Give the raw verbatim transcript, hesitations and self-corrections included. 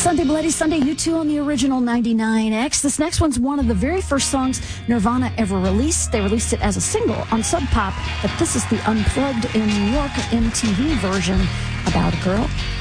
Sunday Bloody Sunday, U two on the original ninety-nine X. This next one's one of the very first songs Nirvana ever released. They released it as a single on Sub Pop, but this is the Unplugged in New York M T V version about a girl